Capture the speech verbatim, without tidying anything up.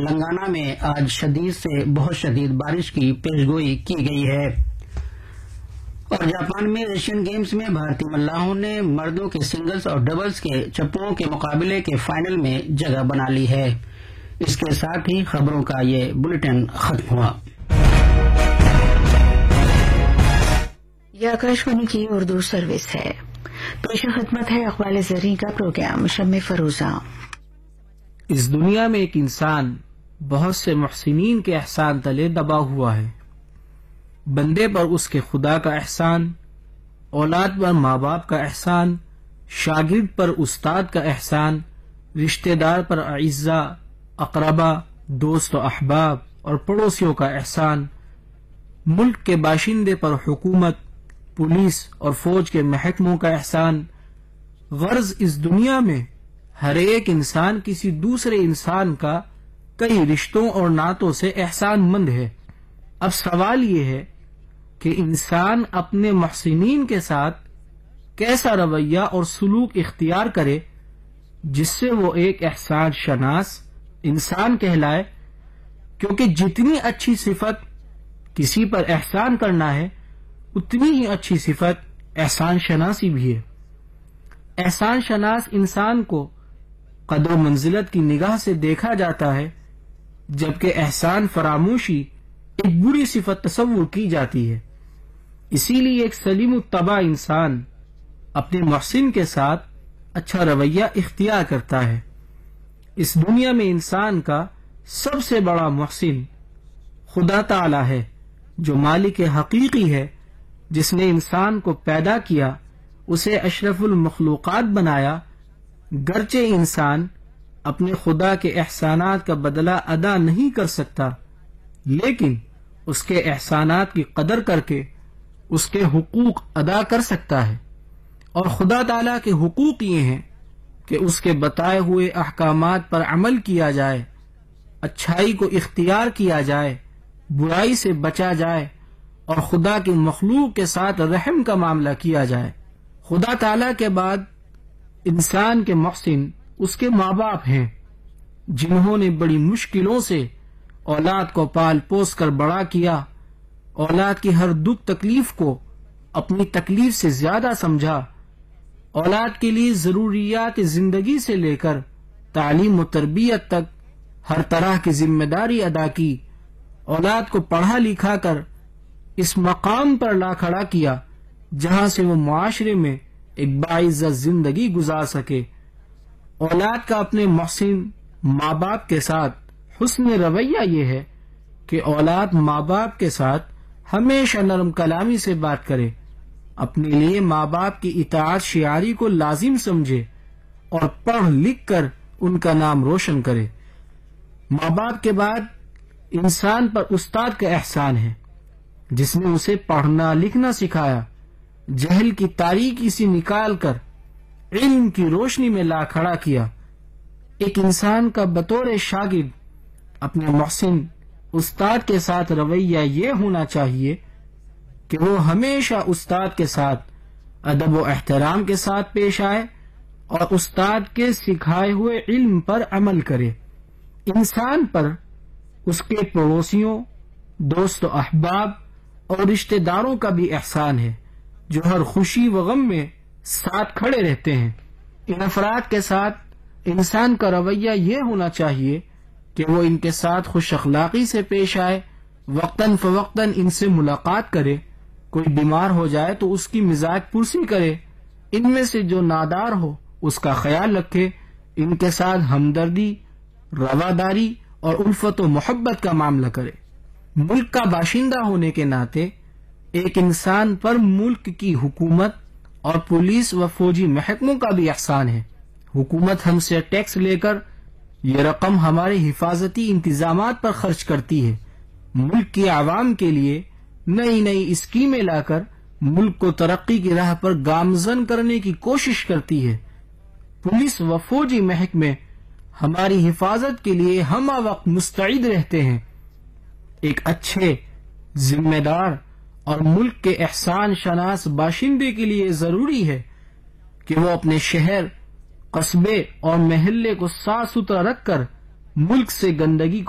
تلنگانہ میں آج شدید سے بہت شدید بارش کی پیشگوئی کی گئی ہے۔ اور جاپان میں ایشین گیمز میں بھارتی ملاحوں نے مردوں کے سنگلز اور ڈبلز کے چپوں کے مقابلے کے فائنل میں جگہ بنا لی ہے۔ اس کے ساتھ ہی خبروں کا یہ بلیٹن ختم ہوا۔ یہ آکاشوانی کی اردو سروس ہے۔ پیش خدمت ہے اقبال زرعی کا پروگرام شمع فروزہ۔ اس دنیا میں ایک انسان بہت سے محسنین کے احسان تلے دبا ہوا ہے۔ بندے پر اس کے خدا کا احسان، اولاد پر ماں باپ کا احسان، شاگرد پر استاد کا احسان، رشتہ دار پر اعزاء، اقربا، دوست و احباب اور پڑوسیوں کا احسان، ملک کے باشندے پر حکومت، پولیس اور فوج کے محکموں کا احسان۔ غرض اس دنیا میں ہر ایک انسان کسی دوسرے انسان کا کئی رشتوں اور نعتوں سے احسان مند ہے۔ اب سوال یہ ہے کہ انسان اپنے محسنین کے ساتھ کیسا رویہ اور سلوک اختیار کرے جس سے وہ ایک احسان شناس انسان کہلائے، کیونکہ جتنی اچھی صفت کسی پر احسان کرنا ہے اتنی ہی اچھی صفت احسان شناسی بھی ہے۔ احسان شناس انسان کو قدر و منزلت کی نگاہ سے دیکھا جاتا ہے، جبکہ احسان فراموشی ایک بری صفت تصور کی جاتی ہے۔ اسی لیے ایک سلیم الطبع انسان اپنے محسن کے ساتھ اچھا رویہ اختیار کرتا ہے۔ اس دنیا میں انسان کا سب سے بڑا محسن خدا تعالی ہے، جو مالک حقیقی ہے، جس نے انسان کو پیدا کیا، اسے اشرف المخلوقات بنایا۔ گرچہ انسان اپنے خدا کے احسانات کا بدلہ ادا نہیں کر سکتا، لیکن اس کے احسانات کی قدر کر کے اس کے حقوق ادا کر سکتا ہے۔ اور خدا تعالیٰ کے حقوق یہ ہیں کہ اس کے بتائے ہوئے احکامات پر عمل کیا جائے، اچھائی کو اختیار کیا جائے، برائی سے بچا جائے اور خدا کی مخلوق کے ساتھ رحم کا معاملہ کیا جائے۔ خدا تعالیٰ کے بعد انسان کے محسن اس کے ماں باپ ہیں، جنہوں نے بڑی مشکلوں سے اولاد کو پال پوس کر بڑا کیا، اولاد کی ہر دکھ تکلیف کو اپنی تکلیف سے زیادہ سمجھا، اولاد کے لیے ضروریات زندگی سے لے کر تعلیم و تربیت تک ہر طرح کی ذمہ داری ادا کی، اولاد کو پڑھا لکھا کر اس مقام پر لا کھڑا کیا جہاں سے وہ معاشرے میں ایک باعزت زندگی گزار سکے۔ اولاد کا اپنے محسن ماں باپ کے ساتھ حسن رویہ یہ ہے کہ اولاد ماں باپ کے ساتھ ہمیشہ نرم کلامی سے بات کرے، اپنے لیے ماں باپ کی اطاعت شعاری کو لازم سمجھے اور پڑھ لکھ کر ان کا نام روشن کرے۔ ماں باپ کے بعد انسان پر استاد کا احسان ہے، جس نے اسے پڑھنا لکھنا سکھایا، جہل کی تاریکی سے نکال کر علم کی روشنی میں لا کھڑا کیا۔ ایک انسان کا بطور شاگرد اپنے محسن استاد کے ساتھ رویہ یہ ہونا چاہیے کہ وہ ہمیشہ استاد کے ساتھ ادب و احترام کے ساتھ پیش آئے اور استاد کے سکھائے ہوئے علم پر عمل کرے۔ انسان پر اس کے پڑوسیوں، دوست و احباب اور رشتہ داروں کا بھی احسان ہے، جو ہر خوشی و غم میں ساتھ کھڑے رہتے ہیں۔ ان افراد کے ساتھ انسان کا رویہ یہ ہونا چاہیے کہ وہ ان کے ساتھ خوش اخلاقی سے پیش آئے، وقتاً فوقتاً ان سے ملاقات کرے، کوئی بیمار ہو جائے تو اس کی مزاج پرسی کرے، ان میں سے جو نادار ہو اس کا خیال رکھے، ان کے ساتھ ہمدردی، رواداری اور الفت و محبت کا معاملہ کرے۔ ملک کا باشندہ ہونے کے ناطے ایک انسان پر ملک کی حکومت اور پولیس و فوجی محکموں کا بھی احسان ہے۔ حکومت ہم سے ٹیکس لے کر یہ رقم ہمارے حفاظتی انتظامات پر خرچ کرتی ہے، ملک کی عوام کے لیے نئی نئی اسکیمیں لا کر ملک کو ترقی کی راہ پر گامزن کرنے کی کوشش کرتی ہے۔ پولیس و فوجی محکمے ہماری حفاظت کے لیے ہمہ وقت مستعد رہتے ہیں۔ ایک اچھے ذمہ دار اور ملک کے احسان شناس باشندے کے لیے ضروری ہے کہ وہ اپنے شہر، قصبے اور محلے کو صاف ستھرا رکھ کر ملک سے گندگی کو